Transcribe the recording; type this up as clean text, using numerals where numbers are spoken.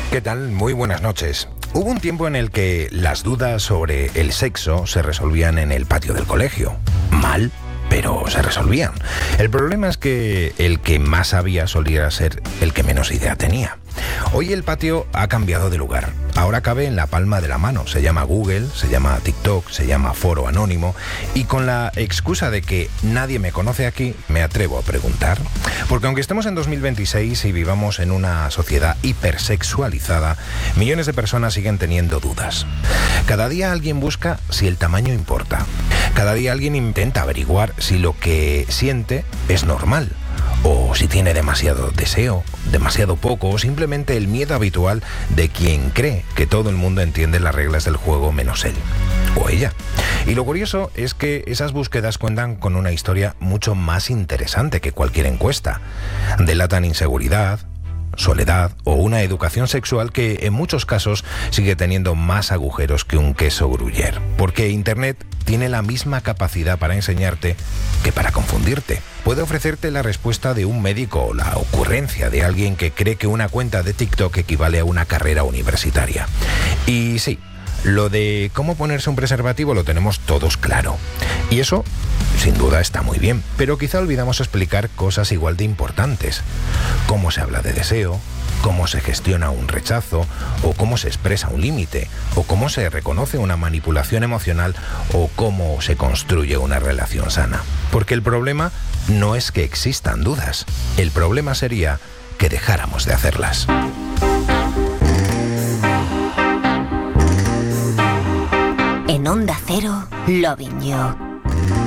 ¿Qué tal? Muy buenas noches. Hubo un tiempo en el que las dudas sobre el sexo se resolvían en el patio del colegio. Mal, pero se resolvían. El problema es que el que más sabía solía ser el que menos idea tenía. Hoy el patio ha cambiado de lugar. Ahora cabe en la palma de la mano. Se llama Google, se llama TikTok, se llama Foro Anónimo. Y con la excusa de que nadie me conoce aquí, me atrevo a preguntar. Porque aunque estemos en 2026 y vivamos en una sociedad hipersexualizada, millones de personas siguen teniendo dudas. Cada día alguien busca si el tamaño importa. Cada día alguien intenta averiguar si lo que siente es normal. O si tiene demasiado deseo, demasiado poco, o simplemente el miedo habitual de quien cree que todo el mundo entiende las reglas del juego menos él o ella. Y lo curioso es que esas búsquedas cuentan con una historia mucho más interesante que cualquier encuesta. Delatan inseguridad, soledad o una educación sexual que en muchos casos sigue teniendo más agujeros que un queso gruyère. Porque Internet tiene la misma capacidad para enseñarte que para confundirte. Puede ofrecerte la respuesta de un médico o la ocurrencia de alguien que cree que una cuenta de TikTok equivale a una carrera universitaria. Y sí, lo de cómo ponerse un preservativo lo tenemos todos claro. Y eso, sin duda, está muy bien, pero quizá olvidamos explicar cosas igual de importantes. Cómo se habla de deseo, cómo se gestiona un rechazo, o cómo se expresa un límite, o cómo se reconoce una manipulación emocional, o cómo se construye una relación sana. Porque el problema no es que existan dudas, el problema sería que dejáramos de hacerlas. En Onda Cero, Loving You.